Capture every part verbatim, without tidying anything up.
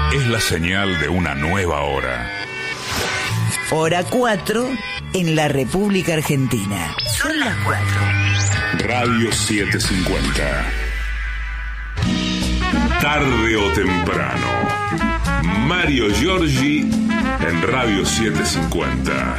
es la señal de una nueva hora. Hora cuatro en la República Argentina. Son las cuatro. Radio setecientos cincuenta. Tarde o temprano. Mario Giorgi en Radio setecientos cincuenta.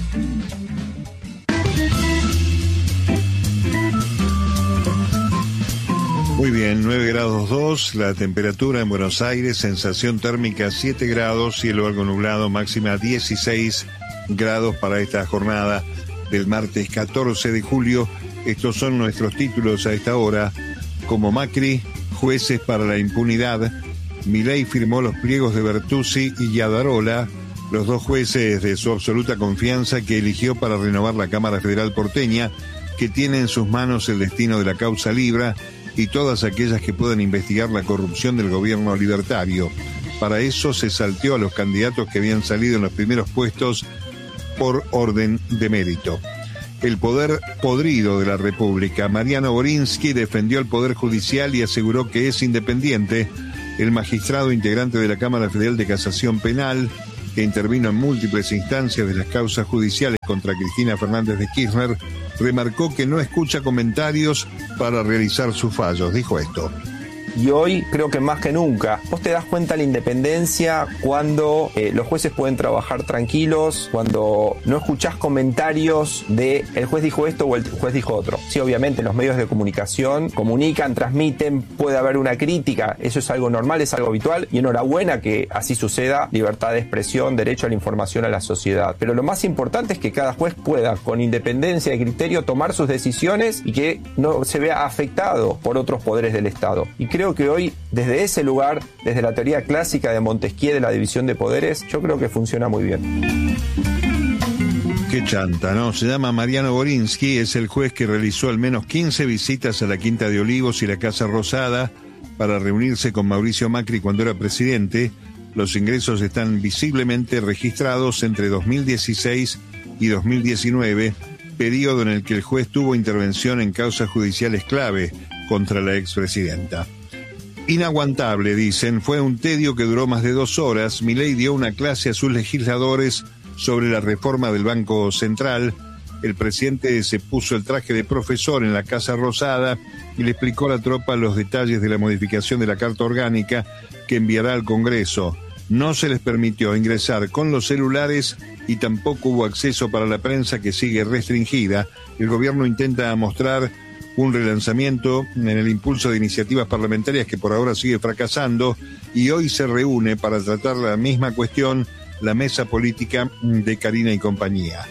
Muy bien, nueve grados dos, la temperatura en Buenos Aires, sensación térmica siete grados, cielo algo nublado, máxima dieciséis grados para esta jornada del martes catorce de julio. Estos son nuestros títulos a esta hora. Como Macri, jueces para la impunidad. Milei firmó los pliegos de Bertuzzi y Yadarola, los dos jueces de su absoluta confianza que eligió para renovar la Cámara Federal porteña, que tiene en sus manos el destino de la causa Libra y todas aquellas que puedan investigar la corrupción del gobierno libertario. Para eso se salteó a los candidatos que habían salido en los primeros puestos por orden de mérito. El poder podrido de la República. Mariano Borinsky defendió al Poder Judicial y aseguró que es independiente. El magistrado integrante de la Cámara Federal de Casación Penal, que intervino en múltiples instancias de las causas judiciales contra Cristina Fernández de Kirchner, remarcó que no escucha comentarios para realizar sus fallos. Dijo esto. Y hoy creo que más que nunca vos te das cuenta de la independencia cuando eh, los jueces pueden trabajar tranquilos, cuando no escuchás comentarios de el juez dijo esto o el juez dijo otro. Sí, obviamente los medios de comunicación comunican, transmiten, puede haber una crítica, eso es algo normal, es algo habitual y enhorabuena que así suceda, libertad de expresión, derecho a la información a la sociedad. Pero lo más importante es que cada juez pueda, con independencia de criterio, tomar sus decisiones y que no se vea afectado por otros poderes del Estado. Y creo que hoy, desde ese lugar, desde la teoría clásica de Montesquieu de la división de poderes, yo creo que funciona muy bien. Qué chanta, ¿no? Se llama Mariano Borinsky, es el juez que realizó al menos quince visitas a la Quinta de Olivos y la Casa Rosada para reunirse con Mauricio Macri cuando era presidente. Los ingresos están visiblemente registrados entre dos mil dieciséis y dos mil diecinueve, periodo en el que el juez tuvo intervención en causas judiciales clave contra la expresidenta. Inaguantable, dicen, fue un tedio que duró más de dos horas. Milei dio una clase a sus legisladores sobre la reforma del Banco Central. El presidente se puso el traje de profesor en la Casa Rosada y le explicó a la tropa los detalles de la modificación de la Carta Orgánica que enviará al Congreso. No se les permitió ingresar con los celulares y tampoco hubo acceso para la prensa, que sigue restringida. El gobierno intenta mostrar un relanzamiento en el impulso de iniciativas parlamentarias que por ahora sigue fracasando, y hoy se reúne para tratar la misma cuestión la mesa política de Karina y compañía.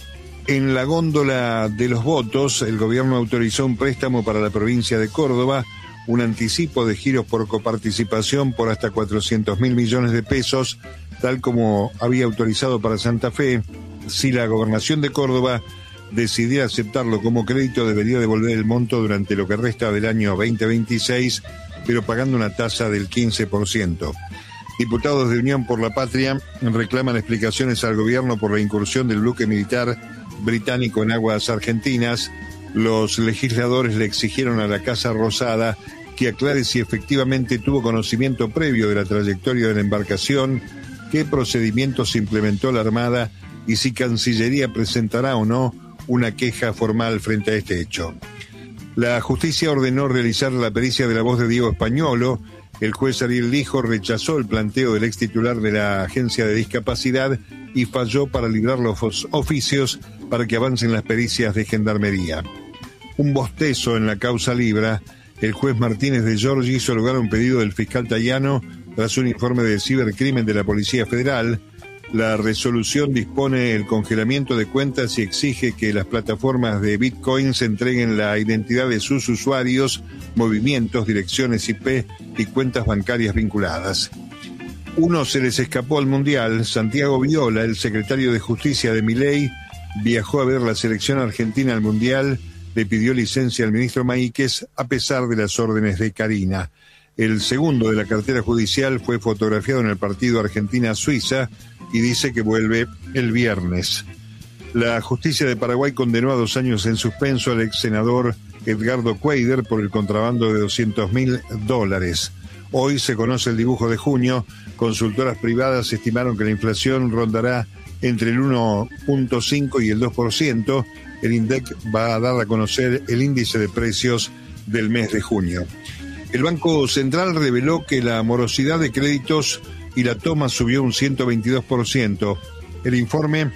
En la góndola de los votos, el gobierno autorizó un préstamo para la provincia de Córdoba, un anticipo de giros por coparticipación por hasta cuatrocientos mil millones de pesos, tal como había autorizado para Santa Fe. Si la gobernación de Córdoba decidiera aceptarlo como crédito, debería devolver el monto durante lo que resta del año veinte veintiséis, pero pagando una tasa del quince por ciento. Diputados de Unión por la Patria reclaman explicaciones al gobierno por la incursión del buque militar británico en aguas argentinas. Los legisladores le exigieron a la Casa Rosada que aclare si efectivamente tuvo conocimiento previo de la trayectoria de la embarcación, qué procedimientos implementó la Armada y si Cancillería presentará o no una queja formal frente a este hecho. La justicia ordenó realizar la pericia de la voz de Diego Españolo. El juez Ariel Lijo rechazó el planteo del ex titular de la Agencia de Discapacidad y falló para librar los oficios para que avancen las pericias de Gendarmería. Un bostezo en la causa Libra. El juez Martínez de Giorgi hizo lugar a un pedido del fiscal Tayano tras un informe de cibercrimen de la Policía Federal. La resolución dispone el congelamiento de cuentas y exige que las plataformas de Bitcoin se entreguen la identidad de sus usuarios, movimientos, direcciones I P y cuentas bancarias vinculadas. Uno se les escapó al Mundial. Santiago Viola, el secretario de Justicia de Milei, viajó a ver la selección argentina al Mundial. Le pidió licencia al ministro Maíquez a pesar de las órdenes de Karina. El segundo de la cartera judicial fue fotografiado en el partido Argentina-Suiza y dice que vuelve el viernes. La justicia de Paraguay condenó a dos años en suspenso al ex senador Edgardo Cuader por el contrabando de doscientos mil dólares. Hoy se conoce el dibujo de junio. Consultoras privadas estimaron que la inflación rondará entre el uno punto cinco y el dos por ciento. El INDEC va a dar a conocer el índice de precios del mes de junio. El Banco Central reveló que la morosidad de créditos y la toma subió un ciento veintidós por ciento. El informe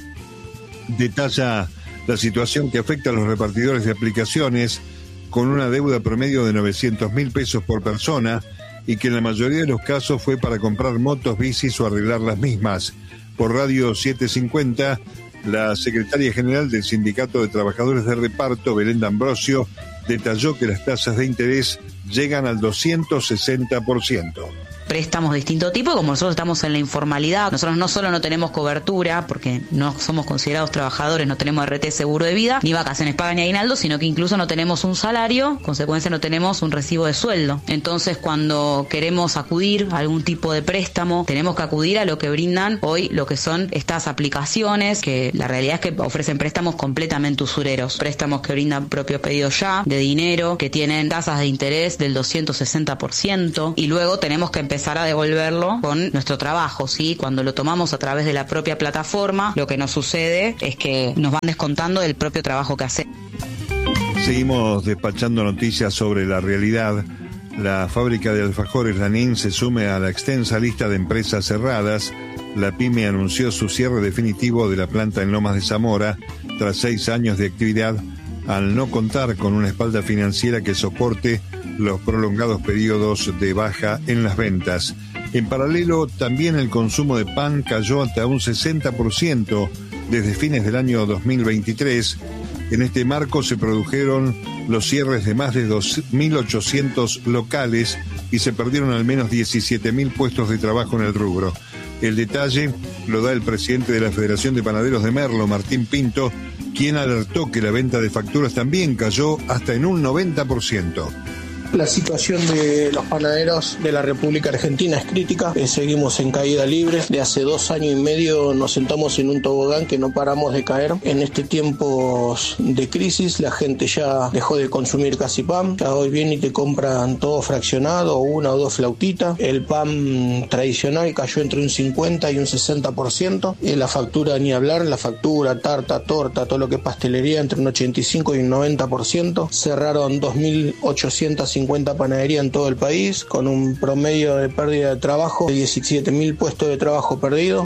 detalla la situación que afecta a los repartidores de aplicaciones con una deuda promedio de novecientos mil pesos por persona y que en la mayoría de los casos fue para comprar motos, bicis o arreglar las mismas. Por Radio setecientos cincuenta, la secretaria general del Sindicato de Trabajadores de Reparto, Belén D'Ambrosio, detalló que las tasas de interés llegan al doscientos sesenta por ciento. Préstamos de distinto tipo, como nosotros estamos en la informalidad, nosotros no solo no tenemos cobertura, porque no somos considerados trabajadores, no tenemos R T seguro de vida, ni vacaciones pagas ni aguinaldo, sino que incluso no tenemos un salario, consecuencia no tenemos un recibo de sueldo. Entonces, cuando queremos acudir a algún tipo de préstamo, tenemos que acudir a lo que brindan hoy, lo que son estas aplicaciones, que la realidad es que ofrecen préstamos completamente usureros, préstamos que brindan propio pedido ya, de dinero, que tienen tasas de interés del doscientos sesenta por ciento, y luego tenemos que empezar a devolverlo con nuestro trabajo, ¿sí? Cuando lo tomamos a través de la propia plataforma, lo que nos sucede es que nos van descontando del propio trabajo que hacemos. Seguimos despachando noticias sobre la realidad. La fábrica de alfajores Lanín se sume a la extensa lista de empresas cerradas. La pyme anunció su cierre definitivo de la planta en Lomas de Zamora tras seis años de actividad, al no contar con una espalda financiera que soporte los prolongados periodos de baja en las ventas. En paralelo, también el consumo de pan cayó hasta un sesenta por ciento desde fines del año dos mil veintitrés. En este marco se produjeron los cierres de más de dos mil ochocientos locales y se perdieron al menos diecisiete mil puestos de trabajo en el rubro. El detalle lo da el presidente de la Federación de Panaderos de Merlo, Martín Pinto, quien alertó que la venta de facturas también cayó hasta en un noventa por ciento. La situación de los panaderos de la República Argentina es crítica, eh, seguimos en caída libre. De hace dos años y medio nos sentamos en un tobogán que no paramos de caer. En este tiempo de crisis la gente ya dejó de consumir casi pan, ya hoy viene y te compran todo fraccionado, una o dos flautitas. El pan tradicional cayó entre un cincuenta y un sesenta por ciento, y la factura ni hablar, la factura, tarta, torta, todo lo que es pastelería entre un ochenta y cinco y un noventa por ciento. Cerraron dos mil ochocientos cincuenta panaderías en todo el país, con un promedio de pérdida de trabajo de diecisiete mil puestos de trabajo perdidos.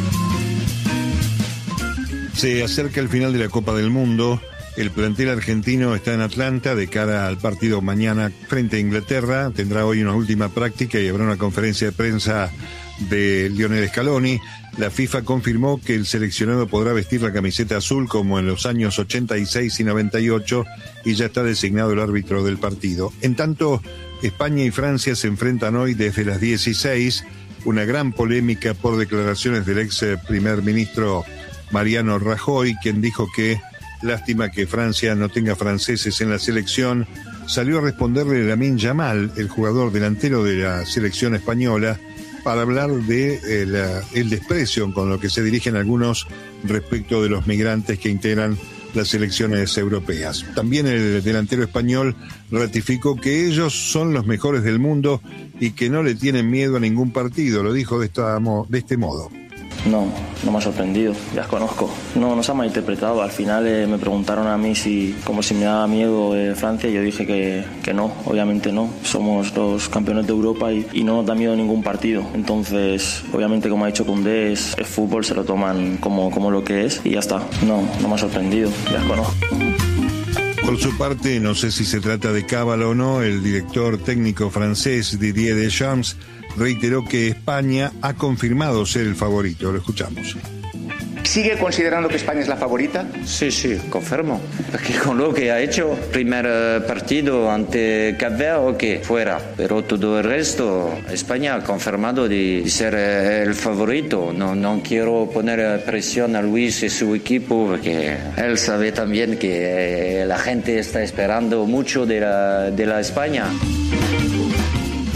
Se acerca el final de la Copa del Mundo. El plantel argentino está en Atlanta de cara al partido mañana frente a Inglaterra. Tendrá hoy una última práctica y habrá una conferencia de prensa de Lionel Scaloni. La FIFA confirmó que el seleccionado podrá vestir la camiseta azul como en los años ochenta y seis y noventa y ocho y ya está designado el árbitro del partido. En tanto, España y Francia se enfrentan hoy desde las dieciséis. Una gran polémica por declaraciones del ex primer ministro Mariano Rajoy, quien dijo que lástima que Francia no tenga franceses en la selección. Salió a responderle Lamine Yamal, el jugador delantero de la selección española, para hablar de eh, la, el desprecio con lo que se dirigen algunos respecto de los migrantes que integran las selecciones europeas. También el delantero español ratificó que ellos son los mejores del mundo y que no le tienen miedo a ningún partido. Lo dijo de, esta, de este modo. No, no me ha sorprendido, ya conozco. No, no se ha malinterpretado. Al final eh, me preguntaron a mí si, como si me daba miedo eh, Francia, y yo dije que, que no, obviamente no. Somos los campeones de Europa y, y no nos da miedo ningún partido. Entonces, obviamente, como ha dicho Koundé, es, es fútbol, se lo toman como, como lo que es y ya está. No, no me ha sorprendido, ya conozco. Por su parte, no sé si se trata de cábala o no, el director técnico francés Didier Deschamps reiteró que España ha confirmado ser el favorito. Lo escuchamos. ¿Sigue considerando que España es la favorita? Sí, sí, confirmo. Porque con lo que ha hecho, primer partido ante Cap Verde, ok, fuera. Pero todo el resto, España ha confirmado de ser el favorito. No, no quiero poner presión a Luis y su equipo, porque él sabe también que la gente está esperando mucho de la, de la España.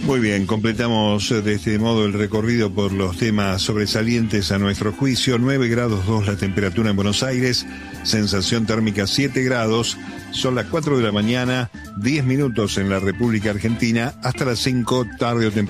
Muy bien, completamos de este modo el recorrido por los temas sobresalientes a nuestro juicio. nueve grados dos la temperatura en Buenos Aires, sensación térmica siete grados, son las cuatro de la mañana, diez minutos en la República Argentina, hasta las cinco, tarde o temprano.